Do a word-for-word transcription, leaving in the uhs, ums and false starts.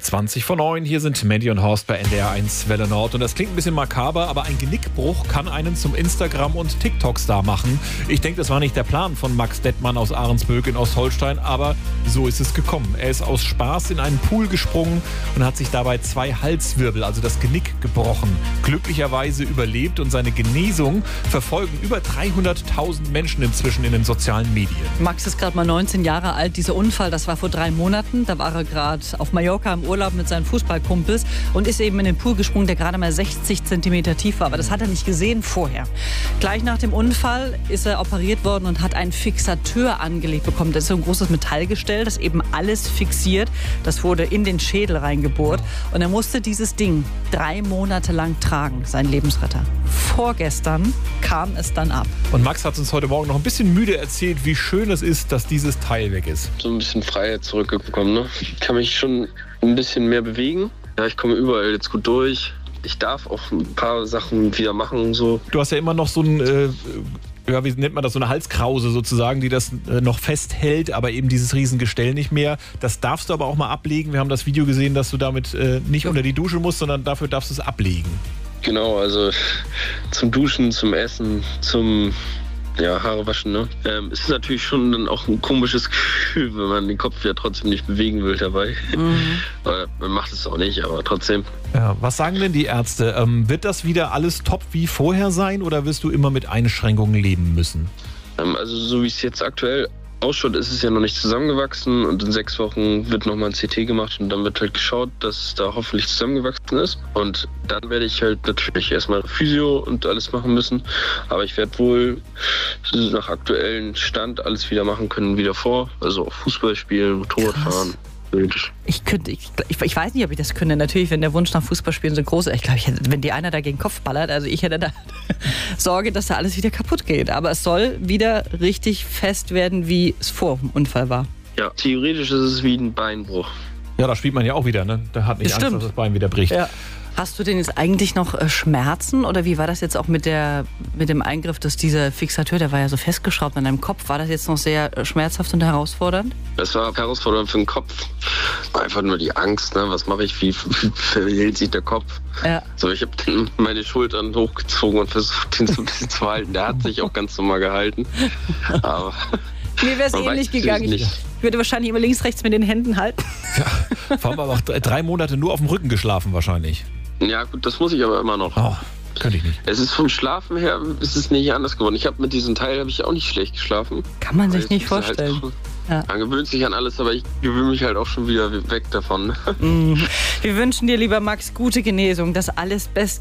zwanzig vor neun, hier sind Mandy und Horst bei N D R eins Welle Nord. Und das klingt ein bisschen makaber, aber ein Genickbruch kann einen zum Instagram- und TikTok-Star machen. Ich denke, das war nicht der Plan von Max Dettmann aus Ahrensböck in Ostholstein, aber so ist es gekommen. Er ist aus Spaß in einen Pool gesprungen und hat sich dabei zwei Halswirbel, also das Genick, gebrochen. Glücklicherweise überlebt und seine Genesung verfolgen über dreihunderttausend Menschen inzwischen in den sozialen Medien. Max ist gerade mal neunzehn Jahre alt. Dieser Unfall, das war vor drei Monaten. Da war er gerade auf Mallorca im Urlaub mit seinen Fußballkumpels und ist eben in den Pool gesprungen, der gerade mal sechzig Zentimeter tief war. Aber das hat er nicht gesehen vorher. Gleich nach dem Unfall ist er operiert worden und hat einen Fixateur angelegt bekommen. Das ist so ein großes Metallgestell, das eben alles fixiert. Das wurde in den Schädel reingebohrt. Und er musste dieses Ding drei Monate lang tragen, sein Lebensretter. Vorgestern kam es dann ab. Und Max hat uns heute Morgen noch ein bisschen müde erzählt, wie schön es ist, dass dieses Teil weg ist. So ein bisschen Freiheit zurückgekommen, ne? Ich kann mich schon ein bisschen mehr bewegen. Ja, ich komme überall jetzt gut durch. Ich darf auch ein paar Sachen wieder machen und so. Du hast ja immer noch so ein, äh, ja, wie nennt man das, so eine Halskrause sozusagen, die das äh, noch festhält, aber eben dieses Riesengestell nicht mehr. Das darfst du aber auch mal ablegen. Wir haben das Video gesehen, dass du damit äh, nicht unter die Dusche musst, sondern dafür darfst du es ablegen. Genau, also zum Duschen, zum Essen, zum ja, Haare waschen, ne? Ähm, ist natürlich schon dann auch ein komisches Gefühl, wenn man den Kopf ja trotzdem nicht bewegen will dabei. Mhm. Man macht es auch nicht, aber trotzdem. Ja, was sagen denn die Ärzte? Ähm, wird das wieder alles top wie vorher sein oder wirst du immer mit Einschränkungen leben müssen? Ähm, also so wie es jetzt aktuell ausschaut, ist es ja noch nicht zusammengewachsen und in sechs Wochen wird nochmal ein C T gemacht und dann wird halt geschaut, dass es da hoffentlich zusammengewachsen ist. Und dann werde ich halt natürlich erstmal Physio und alles machen müssen. Aber ich werde wohl nach aktuellem Stand alles wieder machen können wie davor. Also auch Fußball spielen, Motorrad fahren. Ich könnte, ich, ich weiß nicht, ob ich das könnte. Natürlich, wenn der Wunsch nach Fußballspielen so groß ist. Ich glaube, ich hätte, wenn dir einer da gegen den Kopf ballert, also ich hätte da Sorge, dass da alles wieder kaputt geht. Aber es soll wieder richtig fest werden, wie es vor dem Unfall war. Ja, theoretisch ist es wie ein Beinbruch. Ja, da spielt man ja auch wieder, ne? Da hat nicht das Angst, stimmt. dass das Bein wieder bricht. Ja. Hast du denn jetzt eigentlich noch äh, Schmerzen oder wie war das jetzt auch mit, der, mit dem Eingriff, dass dieser Fixateur, der war ja so festgeschraubt an deinem Kopf, war das jetzt noch sehr äh, schmerzhaft und herausfordernd? Das war herausfordernd für den Kopf. Einfach nur die Angst, ne? Was mache ich, wie verhält sich der Kopf? Ja. So, ich habe meine Schultern hochgezogen und versucht, ihn so ein bisschen zu halten. Der hat sich auch ganz normal gehalten. Aber mir wäre es ähnlich gegangen. Ich, ich würde wahrscheinlich immer links, rechts mit den Händen halten. Ja, vor allem aber auch drei Monate nur auf dem Rücken geschlafen wahrscheinlich. Ja gut, das muss ich aber immer noch. Oh, könnte ich nicht. Es ist vom Schlafen her, ist es nicht anders geworden. Ich habe mit diesem Teil habe ich auch nicht schlecht geschlafen. Kann man sich nicht vorstellen. Halt, ja. Man gewöhnt sich an alles, aber ich gewöhne mich halt auch schon wieder weg davon. Mhm. Wir wünschen dir, lieber Max, gute Genesung, das alles Beste.